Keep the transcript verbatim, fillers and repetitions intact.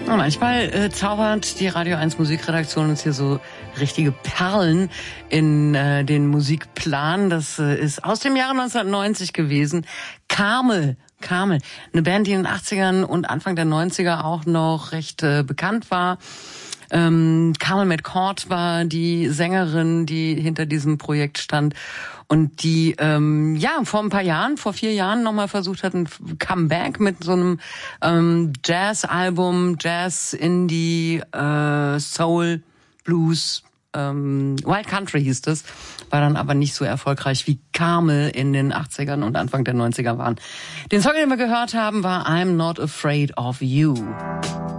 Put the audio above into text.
Ja, manchmal äh, zaubert die Radio eins Musikredaktion uns hier so richtige Perlen in äh, den Musikplan. Das äh, ist aus dem Jahre neunzehnhundertneunzig gewesen. Karmel. Karmel. Eine Band, die in den achtzigern und Anfang der neunziger auch noch recht äh, bekannt war. Ähm, Carmel McCord war die Sängerin, die hinter diesem Projekt stand und die ähm, ja vor ein paar Jahren, vor vier Jahren nochmal versucht hat, ein Comeback mit so einem ähm, Jazz-Album, Jazz, Indie, äh, Soul, Blues, ähm, Wild Country hieß das, war dann aber nicht so erfolgreich wie Carmel in den achtzigern und Anfang der neunziger waren. Den Song, den wir gehört haben, war I'm Not Afraid of You.